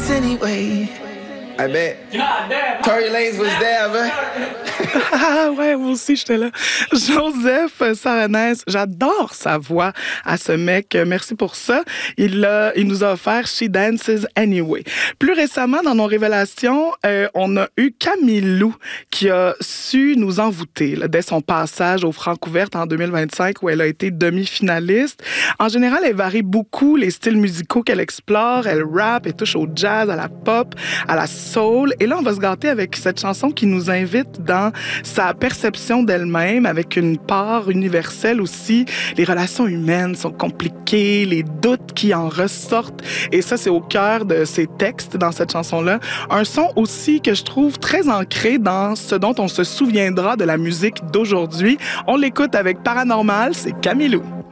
dance anyway. I bet. Tory Lanez was there, man. Ah ouais, moi aussi, j'étais là. Joseph Saranès, j'adore sa voix à ce mec. Merci pour ça. Il nous a offert She Dances Anyway. Plus récemment, dans nos révélations, on a eu Camille Lou qui a su nous envoûter là, dès son passage au Francouverte en 2025 où elle a été demi-finaliste. En général, elle varie beaucoup les styles musicaux qu'elle explore. Elle rappe, elle touche au jazz, à la pop, à la soul. Et là, on va se gâter avec cette chanson qui nous invite dans sa perception d'elle-même, avec une part universelle aussi. Les relations humaines sont compliquées, les doutes qui en ressortent. Et ça, c'est au cœur de ses textes dans cette chanson-là. Un son aussi que je trouve très ancré dans ce dont on se souviendra de la musique d'aujourd'hui. On l'écoute avec Paranormal, c'est Camille Lou.